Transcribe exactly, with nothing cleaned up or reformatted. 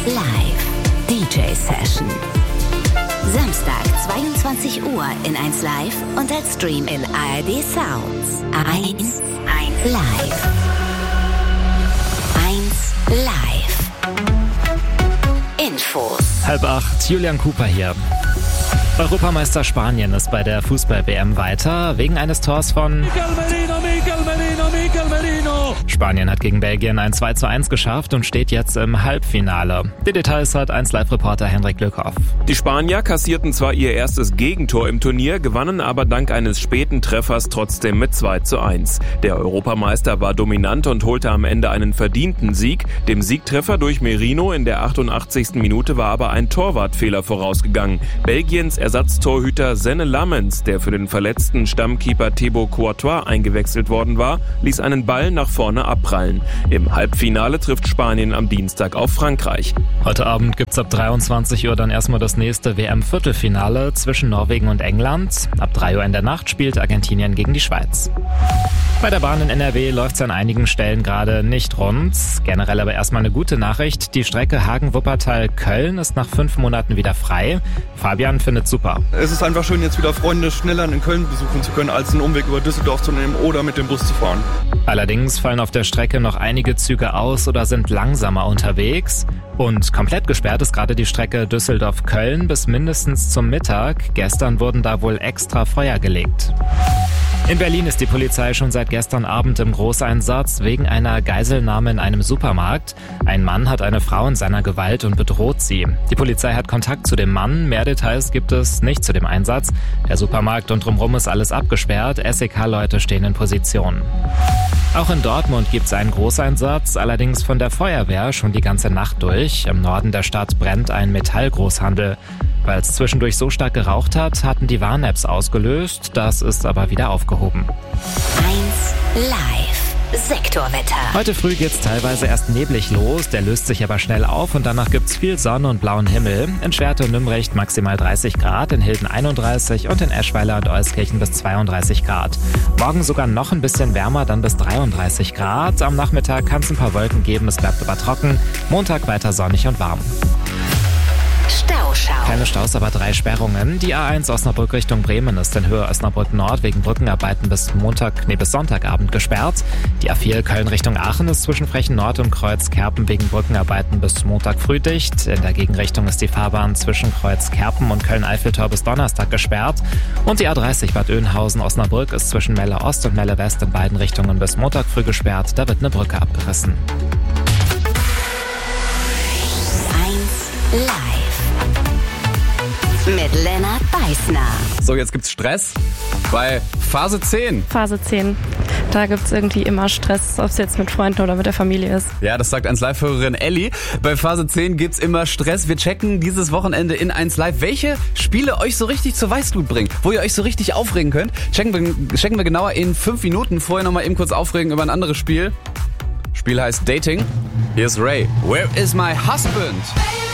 Live D J-Session. Samstag, zweiundzwanzig Uhr in eins Live und als Stream in A R D Sounds. eins Live. eins Live. Infos. Halb acht, Julian Cooper hier. Europameister Spanien ist bei der Fußball-W M weiter, wegen eines Tors von Mikel Merino, Mikel Merino, Mikel Merino. Spanien hat gegen Belgien ein zwei zu eins geschafft und steht jetzt im Halbfinale. Die Details hat eins Live-Reporter Henrik Lückhoff. Die Spanier kassierten zwar ihr erstes Gegentor im Turnier, gewannen aber dank eines späten Treffers trotzdem mit zwei zu eins. Der Europameister war dominant und holte am Ende einen verdienten Sieg. Dem Siegtreffer durch Merino in der achtundachtzigsten Minute war aber ein Torwartfehler vorausgegangen. Belgiens Ersatztorhüter Senne Lammens, der für den verletzten Stammkeeper Thibaut Courtois eingewechselt worden war, ließ einen Ball nach vorne abprallen. Im Halbfinale trifft Spanien am Dienstag auf Frankreich. Heute Abend gibt's ab dreiundzwanzig Uhr dann erstmal das nächste W M-Viertelfinale zwischen Norwegen und England. Ab drei Uhr in der Nacht spielt Argentinien gegen die Schweiz. Bei der Bahn in N R W läuft's an einigen Stellen gerade nicht rund. Generell aber erstmal eine gute Nachricht. Die Strecke Hagen-Wuppertal-Köln ist nach fünf Monaten wieder frei. Fabian findet super. Es ist einfach schön, jetzt wieder Freunde schneller in Köln besuchen zu können, als einen Umweg über Düsseldorf zu nehmen oder mit dem Bus zu fahren. Allerdings fallen auf der Strecke noch einige Züge aus oder sind langsamer unterwegs. Und komplett gesperrt ist gerade die Strecke Düsseldorf-Köln bis mindestens zum Mittag. Gestern wurden da wohl extra Feuer gelegt. In Berlin ist die Polizei schon seit gestern Abend im Großeinsatz wegen einer Geiselnahme in einem Supermarkt. Ein Mann hat eine Frau in seiner Gewalt und bedroht sie. Die Polizei hat Kontakt zu dem Mann. Mehr Details gibt es nicht zu dem Einsatz. Der Supermarkt und drumherum ist alles abgesperrt. S E K-Leute stehen in Position. Auch in Dortmund gibt es einen Großeinsatz, allerdings von der Feuerwehr schon die ganze Nacht durch. Im Norden der Stadt brennt ein Metallgroßhandel. Weil es zwischendurch so stark geraucht hat, hatten die Warn-Apps ausgelöst. Das ist aber wieder aufgehoben. eins Live. Sektorwetter. Heute früh geht's teilweise erst neblig los, der löst sich aber schnell auf und danach gibt's viel Sonne und blauen Himmel. In Schwerte und Nümbrecht maximal dreißig Grad, in Hilden einunddreißig und in Eschweiler und Euskirchen bis zweiunddreißig Grad. Morgen sogar noch ein bisschen wärmer, dann bis dreiunddreißig Grad. Am Nachmittag kann es ein paar Wolken geben, es bleibt aber trocken. Montag weiter sonnig und warm. Stauschau. Keine Staus, aber drei Sperrungen. Die A eins Osnabrück Richtung Bremen ist in Höhe Osnabrück Nord wegen Brückenarbeiten bis Montag, nee, bis Sonntagabend gesperrt. Die A vier Köln Richtung Aachen ist zwischen Frechen Nord und Kreuz Kerpen wegen Brückenarbeiten bis Montag früh dicht. In der Gegenrichtung ist die Fahrbahn zwischen Kreuz Kerpen und Köln-Eiffeltor bis Donnerstag gesperrt. Und die A dreißig Bad Oeynhausen Osnabrück ist zwischen Melle Ost und Melle West in beiden Richtungen bis Montag früh gesperrt. Da wird eine Brücke abgerissen. eins Live. Mit Lennart Beißner. So, jetzt gibt's Stress bei Phase zehn. Phase zehn. Da gibt's irgendwie immer Stress, ob es jetzt mit Freunden oder mit der Familie ist. Ja, das sagt eins Live-Hörerin Elli. Bei Phase zehn gibt's immer Stress. Wir checken dieses Wochenende in eins Live, welche Spiele euch so richtig zur Weißglut bringen, wo ihr euch so richtig aufregen könnt. Checken wir, checken wir genauer in fünf Minuten. Vorher nochmal eben kurz aufregen über ein anderes Spiel. Spiel heißt Dating. Hier ist Ray. Where is my husband?